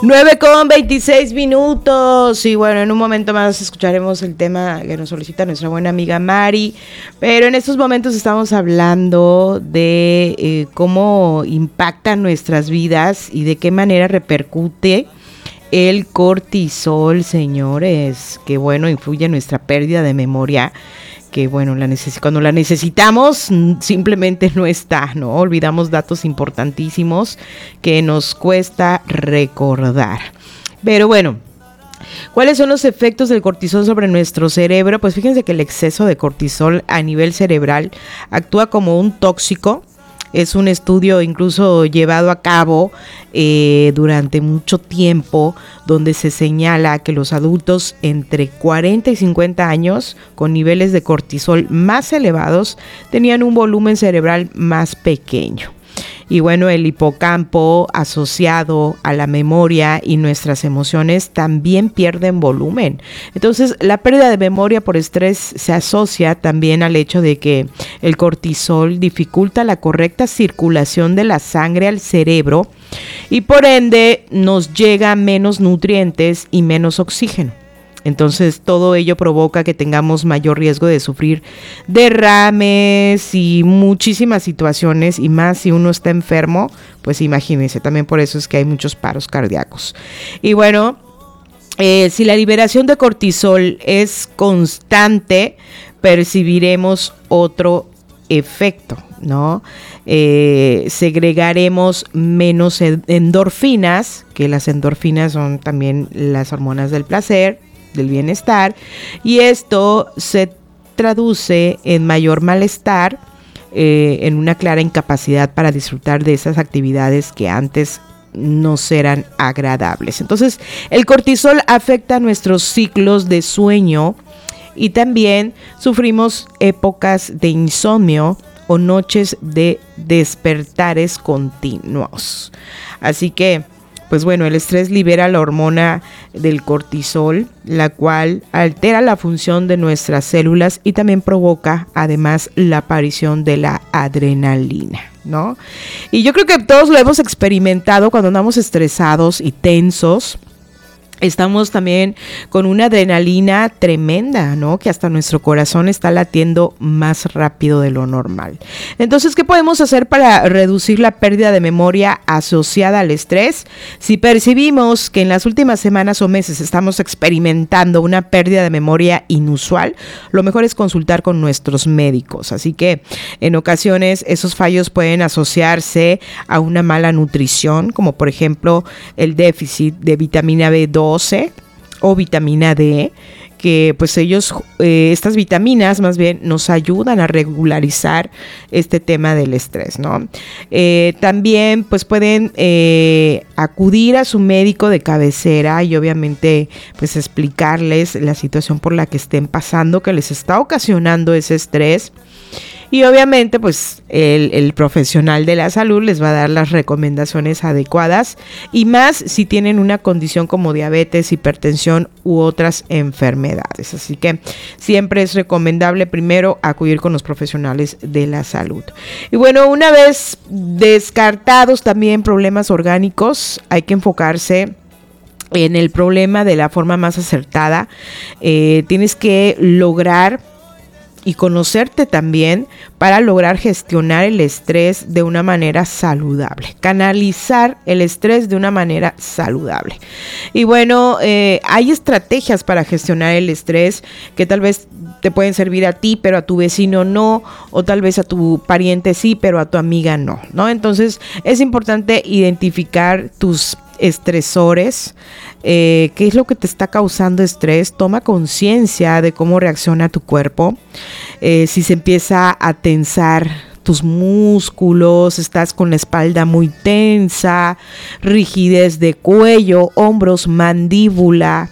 9:26. Y bueno, en un momento más escucharemos el tema que nos solicita nuestra buena amiga Mari. Pero en estos momentos estamos hablando de cómo impactan nuestras vidas y de qué manera repercute el cortisol, señores. Que bueno, influye en nuestra pérdida de memoria. Que bueno, cuando la necesitamos simplemente no está, ¿no? Olvidamos datos importantísimos que nos cuesta recordar. Pero bueno, ¿cuáles son los efectos del cortisol sobre nuestro cerebro? Pues fíjense que el exceso de cortisol a nivel cerebral actúa como un tóxico. Es un estudio incluso llevado a cabo durante mucho tiempo, donde se señala que los adultos entre 40 y 50 años con niveles de cortisol más elevados tenían un volumen cerebral más pequeño. Y bueno, el hipocampo asociado a la memoria y nuestras emociones también pierden volumen. Entonces, la pérdida de memoria por estrés se asocia también al hecho de que el cortisol dificulta la correcta circulación de la sangre al cerebro y por ende nos llega menos nutrientes y menos oxígeno. Entonces todo ello provoca que tengamos mayor riesgo de sufrir derrames y muchísimas situaciones, y más si uno está enfermo, pues imagínense, también por eso es que hay muchos paros cardíacos. Y bueno, si la liberación de cortisol es constante, percibiremos otro efecto, ¿no? Segregaremos menos endorfinas, que las endorfinas son también las hormonas del placer, del bienestar, y esto se traduce en mayor malestar, en una clara incapacidad para disfrutar de esas actividades que antes nos eran agradables. Entonces, el cortisol afecta nuestros ciclos de sueño y también sufrimos épocas de insomnio o noches de despertares continuos. Así que pues bueno, el estrés libera la hormona del cortisol, la cual altera la función de nuestras células y también provoca además la aparición de la adrenalina, ¿no? Y yo creo que todos lo hemos experimentado cuando andamos estresados y tensos. Estamos también con una adrenalina tremenda, ¿no? Que hasta nuestro corazón está latiendo más rápido de lo normal. Entonces, ¿qué podemos hacer para reducir la pérdida de memoria asociada al estrés? Si percibimos que en las últimas semanas o meses estamos experimentando una pérdida de memoria inusual, lo mejor es consultar con nuestros médicos. Así que en ocasiones esos fallos pueden asociarse a una mala nutrición, como por ejemplo el déficit de vitamina B12 o vitamina D, que pues estas vitaminas más bien nos ayudan a regularizar este tema del estrés, ¿no? También pues pueden acudir a su médico de cabecera y obviamente pues explicarles la situación por la que estén pasando, que les está ocasionando ese estrés. Y obviamente pues el profesional de la salud les va a dar las recomendaciones adecuadas, y más si tienen una condición como diabetes, hipertensión u otras enfermedades. Así que siempre es recomendable primero acudir con los profesionales de la salud. Y bueno, una vez descartados también problemas orgánicos, hay que enfocarse en el problema de la forma más acertada. Tienes que lograr y conocerte también para lograr gestionar el estrés de una manera saludable, canalizar el estrés de una manera saludable. Y bueno, hay estrategias para gestionar el estrés que tal vez te pueden servir a ti, pero a tu vecino no, o tal vez a tu pariente sí, pero a tu amiga no, ¿no? Entonces es importante identificar tus estresores, qué es lo que te está causando estrés. Toma conciencia de cómo reacciona tu cuerpo. Si se empieza a tensar tus músculos, estás con la espalda muy tensa, rigidez de cuello, hombros, mandíbula,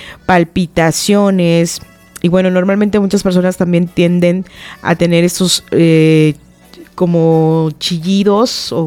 palpitaciones. Y bueno, normalmente muchas personas también tienden a tener estos como chillidos o